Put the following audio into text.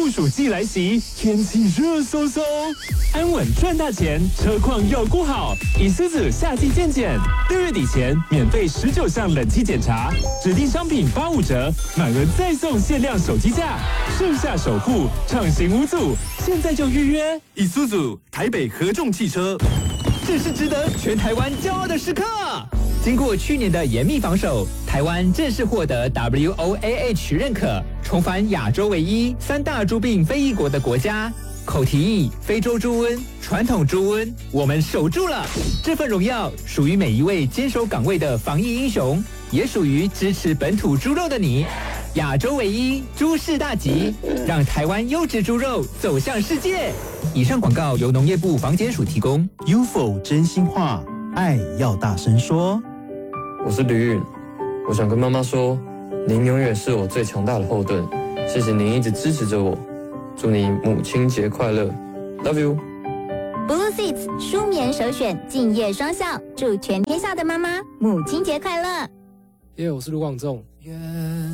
酷暑季来袭，天气热飕飕，安稳赚大钱，车况要顾好。以苏子夏季健检，6月底前免费19项冷气检查，指定商品85折，满额再送限量手机架，盛夏守护，畅行无阻，现在就预约。 以苏子台北合众汽车， 这是值得全台湾骄傲的时刻。经过去年的严密防守，台湾正式获得 WOAH 认可，重返亚洲唯一3大猪病非裔国的国家。口蹄疫、非洲猪瘟、传统猪瘟，我们守住了。这份荣耀属于每一位坚守岗位的防疫英雄，也属于支持本土猪肉的你。亚洲唯一，猪市大吉，让台湾优质猪肉走向世界。以上广告由农业部防检署提供。 UFO 真心话，爱要大声说。 我是吕允，我想跟妈妈说，您永远是我最强大的后盾，谢谢您一直支持着我，祝你母亲节快乐 ，Love you。 Blue Seats 舒眠首选，敬业双效，祝全天下的妈妈母亲节快乐。 我是卢广仲。